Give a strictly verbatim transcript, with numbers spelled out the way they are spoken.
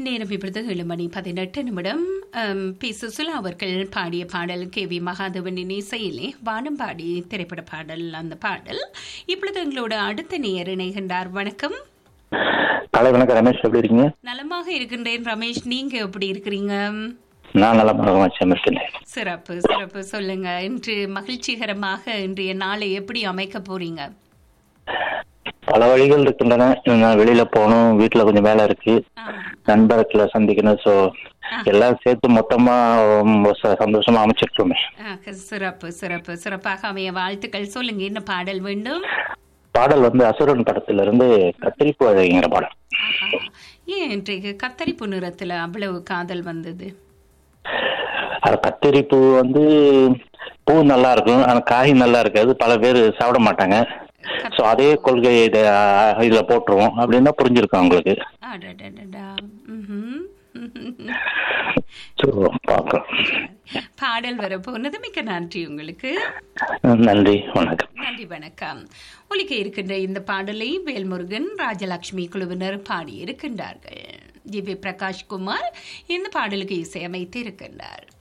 நேரம் இப்பொழுது ஏழு மணி பதினெட்டு நிமிடம். அம், பி சுசுலா அவர்கள் பாடிய பாடல் கே வி மகாதேவனின் இசையிலே வானம்பாடி திரைப்பட பாடல். அந்த பாடல் இப்பொழுது எங்களோட அடுத்த நேயர் இணைகின்றார். வணக்கம். காலை வணக்கம் ரமேஷ், எப்படி இருக்கீங்க? நலமாக இருக்கின்றேன் ரமேஷ், நீங்க எப்படி இருக்கிறீங்க? நான் நலமாக இருக்கிறேன். சிறப்பு சிறப்பு. சொல்லுங்க, இன்று மகிழ்ச்சிகரமாக இன்றைய நாளை எப்படி அமைக்க போறீங்க? பல வழிகள் இருக்கின்றன. நான் வெளியில போகணும், வீட்டுல கொஞ்சம் வேலை இருக்கு, நண்பர்களை சந்திக்கணும். சோ எல்லாம் சேர்த்து மொத்தமா ச- சந்தோஷமா அமைச்சிருக்கோமே. ஆ, சிறப்பு சிறப்பு. சிறப்பாக அமைய வாழ்த்துக்கள். சொல்லுங்க, என்ன பாடல் வேண்டும்? பாடல் வந்து அசுரன் படத்துல இருந்து கத்திரிப்பு அழகிங்கிற பாடல். ஆஹா. ஏன் இன்றைக்கு கத்தரிப்பு நிறத்துல அவ்வளவு காதல் வந்தது? அது கத்திரிப்பு வந்து பூ நல்லா இருக்கும், ஆனா காய் நல்லா இருக்காது, பல பேர் சாப்பிட மாட்டாங்க. சோ அதே கொள்கை இத- இதுல போட்டுருவோம் அப்படின்னா புரிஞ்சிருக்கும் அவங்களுக்கு. அடடடடா. ம்ஹும். சோ பார்க்கலாம். பாடல் வரப்போனது. மிக்க நன்றி உங்களுக்கு. நன்றி, வணக்கம். நன்றி, வணக்கம். ஒலிக்க இருக்கின்ற இந்த பாடலை வேல்முருகன், ராஜலட்சுமி குழுவினர் பாடியிருக்கின்றார்கள். ஜி வி பிரகாஷ் குமார் இந்த பாடலுக்கு இசையமைத்து இருக்கின்றார்.